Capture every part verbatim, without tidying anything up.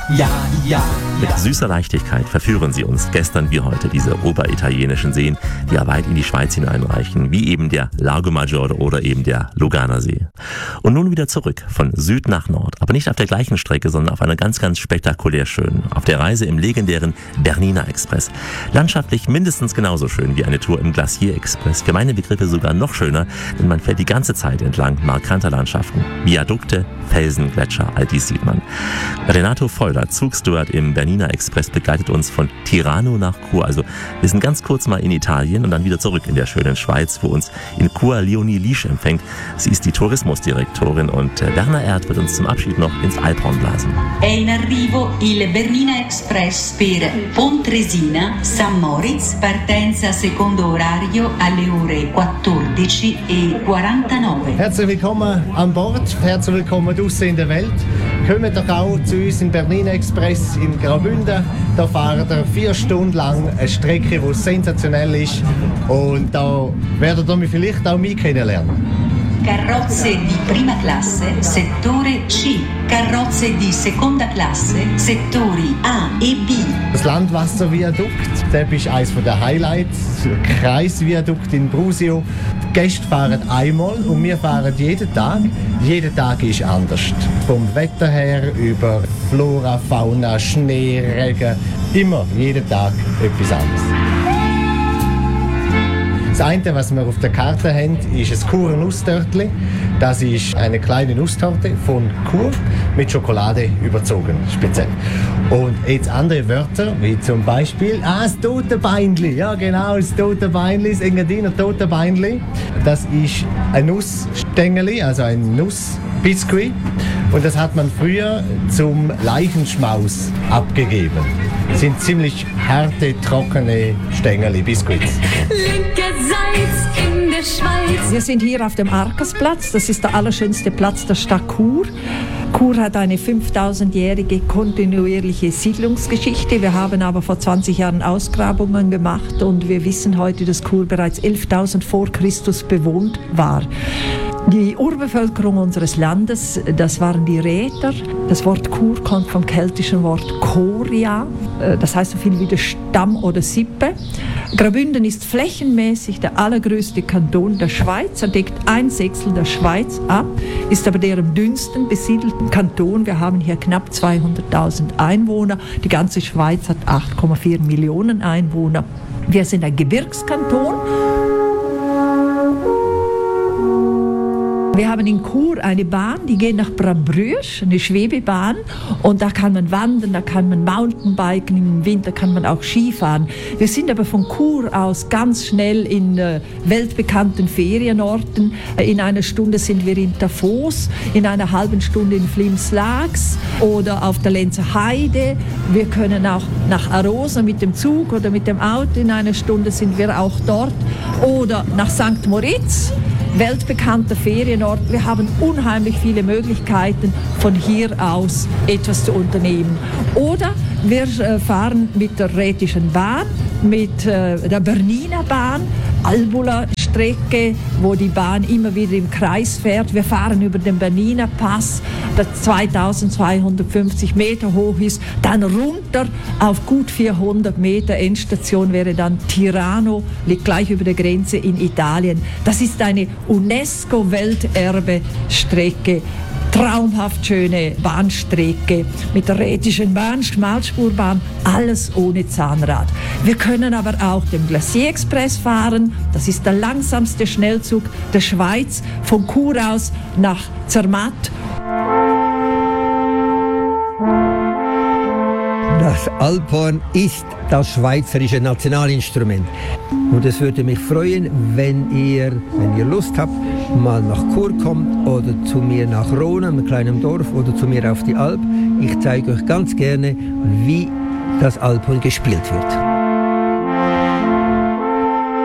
ja, ja. Mit süßer Leichtigkeit verführen sie uns gestern wie heute diese oberitalienischen Seen, die ja weit in die Schweiz hineinreichen, wie eben der Lago Maggiore oder eben der Luganer See. Und nun wieder zurück, von Süd nach Nord, aber nicht auf der gleichen Strecke, sondern auf einer ganz, ganz spektakulär schönen, auf der Reise im legendären Bernina Express. Landschaftlich mindestens genauso schön wie eine Tour im Glacier Express, für meine Begriffe sogar noch schöner, denn man fährt die ganze Zeit entlang markanter Landschaften, Viadukte, Felsen, Gletscher, all dies sieht man. Renato Feuler, Zugsteward im Bernina Express, begleitet uns von Tirano nach Chur. Also wir sind ganz kurz mal in Italien und dann wieder zurück in der schönen Schweiz, wo uns in Chur Leonie Liesch empfängt. Sie ist die Tourismusdirektorin und Werner Erd wird uns zum Abschied noch ins Alphorn blasen. È in arrivo il Bernina Express per Pontresina, San Moritz, partenza secondo orario alle ore quattordici e quarantanove. Herzlich willkommen an Bord, herzlich willkommen draussen in der Welt. Kommt doch auch zu uns im Bernina Express in Graubünden. Da fahren wir vier Stunden lang eine Strecke, die sensationell ist. Und da werdet ihr mich vielleicht auch mich kennenlernen. Carrozze di prima classe, settore C. Carrozze di seconda classe, settori A e B. Das Landwasserviadukt, das ist eines der Highlights. Das Kreisviadukt in Brusio. Die Gäste fahren einmal und wir fahren jeden Tag. Jeder Tag ist anders. Vom Wetter her über Flora, Fauna, Schnee, Regen. Immer, jeden Tag etwas anderes. Das eine, was wir auf der Karte haben, ist ein Churer Nusstörtli. Das ist eine kleine Nusstorte von Chur mit Schokolade überzogen, speziell. Und jetzt andere Wörter, wie zum Beispiel ah, das Totenbeinli. Ja, genau, das Totenbeinli, das Engadiner Totenbeinli. Das ist ein Nussstängeli, also ein Nussbiskuit. Und das hat man früher zum Leichenschmaus abgegeben. Das sind ziemlich harte, trockene Stängeli, Biskuits. Linkerseits in der Schweiz. Wir sind hier auf dem Arkasplatz. Das ist der allerschönste Platz der Stadt Chur. Chur hat eine fünftausendjährige kontinuierliche Siedlungsgeschichte. Wir haben aber vor zwanzig Jahren Ausgrabungen gemacht und wir wissen heute, dass Chur bereits elftausend vor Christus bewohnt war. Die Urbevölkerung unseres Landes, das waren die Räter. Das Wort Chur kommt vom keltischen Wort Choria. Das heißt so viel wie der Stamm oder Sippe. Graubünden ist flächenmäßig der allergrößte Kanton der Schweiz. Er deckt ein Sechstel der Schweiz ab, ist aber der am dünnsten besiedelten Kanton. Wir haben hier knapp zweihunderttausend Einwohner. Die ganze Schweiz hat acht Komma vier Millionen Einwohner. Wir sind ein Gebirgskanton. Wir haben in Chur eine Bahn, die geht nach Brambrüsch, eine Schwebebahn. Und da kann man wandern, da kann man Mountainbiken, im Winter kann man auch Skifahren. Wir sind aber von Chur aus ganz schnell in äh, weltbekannten Ferienorten. In einer Stunde sind wir in Tafos, in einer halben Stunde in Flims-Laaks oder auf der Lenzer Heide. Wir können auch nach Arosa mit dem Zug oder mit dem Auto, in einer Stunde sind wir auch dort. Oder nach Sankt Moritz. Weltbekannter Ferienort. Wir haben unheimlich viele Möglichkeiten, von hier aus etwas zu unternehmen. Oder wir fahren mit der Rätischen Bahn, mit der Bernina Bahn, Albula-Strecke, wo die Bahn immer wieder im Kreis fährt. Wir fahren über den Bernina Pass, der zweitausendzweihundertfünfzig Meter hoch ist, dann runter auf gut vierhundert Meter. Endstation wäre dann Tirano, liegt gleich über der Grenze in Italien. Das ist eine UNESCO-Welterbe-Strecke. Traumhaft schöne Bahnstrecke mit der Rätischen Bahn, Schmalspurbahn, alles ohne Zahnrad. Wir können aber auch den Glacier Express fahren. Das ist der langsamste Schnellzug der Schweiz von Chur aus nach Zermatt. Das Alphorn ist das schweizerische Nationalinstrument. Und es würde mich freuen, wenn ihr, wenn ihr Lust habt, mal nach Chur kommt oder zu mir nach Rhone, einem kleinen Dorf, oder zu mir auf die Alp. Ich zeige euch ganz gerne, wie das Alphorn gespielt wird.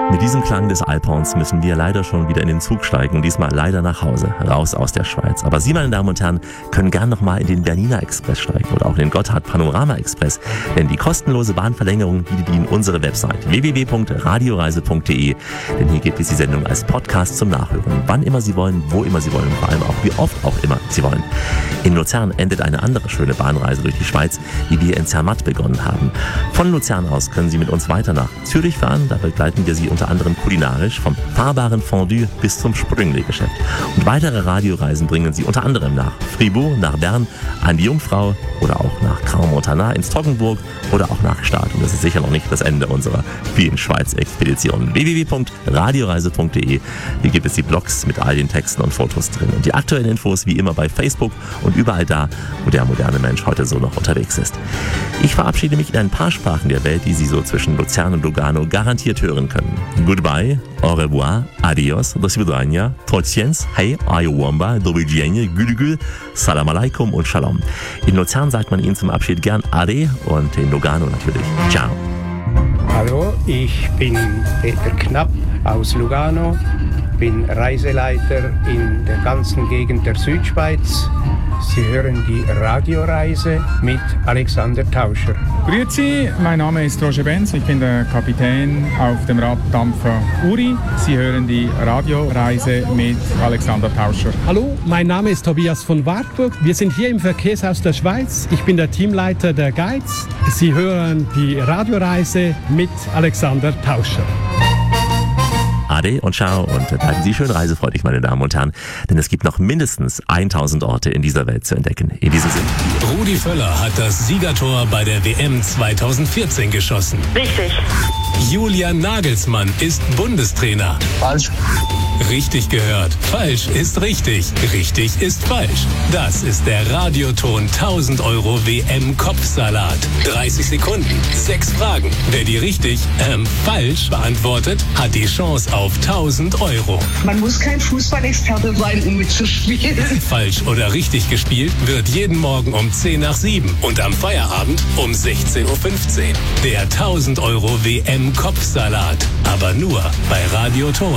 Mit diesem Klang des Alphorns müssen wir leider schon wieder in den Zug steigen und diesmal leider nach Hause, raus aus der Schweiz. Aber Sie, meine Damen und Herren, können gern nochmal in den Bernina Express steigen oder auch in den Gotthard Panorama Express, denn die kostenlose Bahnverlängerung bietet Ihnen unsere Website w w w punkt radioreise punkt d e, denn hier gibt es die Sendung als Podcast zum Nachhören, wann immer Sie wollen, wo immer Sie wollen und vor allem auch wie oft auch immer Sie wollen. In Luzern endet eine andere schöne Bahnreise durch die Schweiz, die wir in Zermatt begonnen haben. Von Luzern aus können Sie mit uns weiter nach Zürich fahren, da begleiten wir Sie unter anderem kulinarisch vom fahrbaren Fondue bis zum Sprüngli-Geschäft. Und weitere Radioreisen bringen Sie unter anderem nach Fribourg, nach Bern, an die Jungfrau oder auch nach Crans-Montana ins Toggenburg oder auch nach Stade. Und das ist sicher noch nicht das Ende unserer vielen Schweiz-Expeditionen. w w w punkt radioreise punkt d e. Hier gibt es die Blogs mit all den Texten und Fotos drin. Und die aktuellen Infos wie immer bei Facebook und überall da, wo der moderne Mensch heute so noch unterwegs ist. Ich verabschiede mich in ein paar Sprachen der Welt, die Sie so zwischen Luzern und Lugano garantiert hören können. Goodbye, au revoir, adios, do svidania, trociens, hey, ayowamba, do widzenia, gülgül, salam alaikum und shalom. In Luzern sagt man Ihnen zum Abschied gern Ade und in Lugano natürlich Ciao. Hallo, ich bin Peter Knapp aus Lugano, bin Reiseleiter in der ganzen Gegend der Südschweiz. Sie hören die Radioreise mit Alexander Tauscher. Grüezi, mein Name ist Roger Benz, ich bin der Kapitän auf dem Raddampfer Uri. Sie hören die Radioreise mit Alexander Tauscher. Hallo, mein Name ist Tobias von Wartburg. Wir sind hier im Verkehrshaus der Schweiz. Ich bin der Teamleiter der Guides. Sie hören die Radioreise mit Alexander Tauscher. Ade und ciao und bleiben Sie schön reisefreudig, meine Damen und Herren, denn es gibt noch mindestens tausend Orte in dieser Welt zu entdecken. In diesem Sinne. Rudi Völler hat das Siegertor bei der W M zweitausendvierzehn geschossen. Richtig. Julian Nagelsmann ist Bundestrainer. Falsch. Richtig gehört. Falsch ist richtig. Richtig ist falsch. Das ist der Radioton tausend Euro W M-Kopfsalat. dreißig Sekunden, sechs Fragen. Wer die richtig, ähm, falsch beantwortet, hat die Chance auf tausend Euro. Man muss kein Fußballexperte sein, um mitzuspielen. Falsch oder richtig gespielt wird jeden Morgen um zehn nach sieben und am Feierabend um sechzehn Uhr fünfzehn. Der tausend Euro W M-Kopfsalat. Aber nur bei Radioton.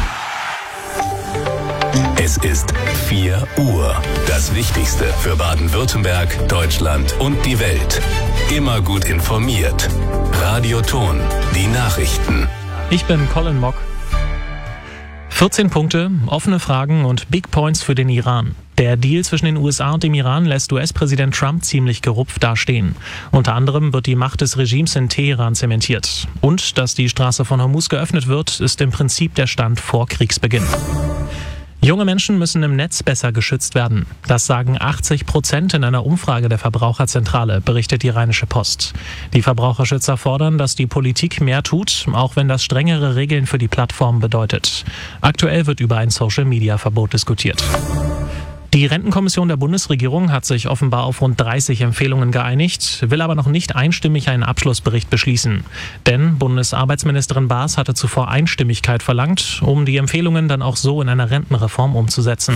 Es ist vier Uhr. Das Wichtigste für Baden-Württemberg, Deutschland und die Welt. Immer gut informiert. Radioton. Die Nachrichten. Ich bin Colin Mock. vierzehn Punkte, offene Fragen und Big Points für den Iran. Der Deal zwischen den U S A und dem Iran lässt U S-Präsident Trump ziemlich gerupft dastehen. Unter anderem wird die Macht des Regimes in Teheran zementiert. Und dass die Straße von Hormuz geöffnet wird, ist im Prinzip der Stand vor Kriegsbeginn. Junge Menschen müssen im Netz besser geschützt werden. Das sagen achtzig Prozent in einer Umfrage der Verbraucherzentrale, berichtet die Rheinische Post. Die Verbraucherschützer fordern, dass die Politik mehr tut, auch wenn das strengere Regeln für die Plattform bedeutet. Aktuell wird über ein Social-Media-Verbot diskutiert. Die Rentenkommission der Bundesregierung hat sich offenbar auf rund dreißig Empfehlungen geeinigt, will aber noch nicht einstimmig einen Abschlussbericht beschließen. Denn Bundesarbeitsministerin Baas hatte zuvor Einstimmigkeit verlangt, um die Empfehlungen dann auch so in einer Rentenreform umzusetzen.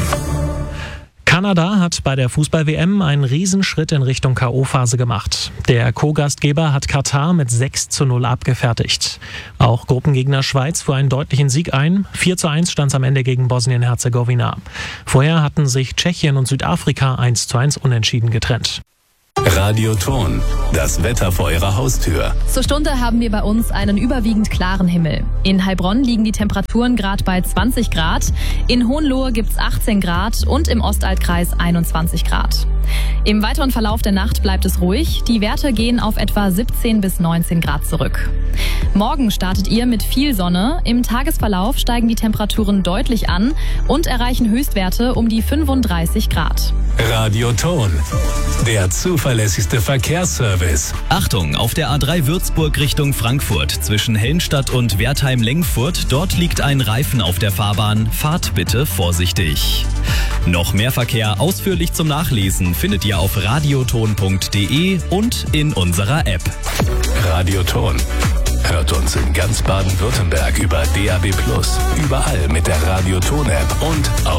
Kanada hat bei der Fußball-W M einen Riesenschritt in Richtung K O-Phase gemacht. Der Co-Gastgeber hat Katar mit sechs zu null abgefertigt. Auch Gruppengegner Schweiz fuhr einen deutlichen Sieg ein. vier zu eins stand es am Ende gegen Bosnien-Herzegowina. Vorher hatten sich Tschechien und Südafrika eins zu eins unentschieden getrennt. Radioton. Das Wetter vor Ihrer Haustür. Zur Stunde haben wir bei uns einen überwiegend klaren Himmel. In Heilbronn liegen die Temperaturen gerade bei zwanzig Grad. In Hohenlohe gibt's achtzehn Grad und im Ostaltkreis einundzwanzig Grad. Im weiteren Verlauf der Nacht bleibt es ruhig. Die Werte gehen auf etwa siebzehn bis neunzehn Grad zurück. Morgen startet ihr mit viel Sonne. Im Tagesverlauf steigen die Temperaturen deutlich an und erreichen Höchstwerte um die fünfunddreißig Grad. Radioton. Der zuverlässigste Verkehrsservice. Achtung, auf der A drei Würzburg Richtung Frankfurt zwischen Helmstadt und Wertheim-Lengfurt. Dort liegt ein Reifen auf der Fahrbahn. Fahrt bitte vorsichtig. Noch mehr Verkehr ausführlich zum Nachlesen findet ihr auf radioton punkt d e und in unserer App. Radioton. Hört uns in ganz Baden-Württemberg über D A B plus, überall mit der Radioton-App und auf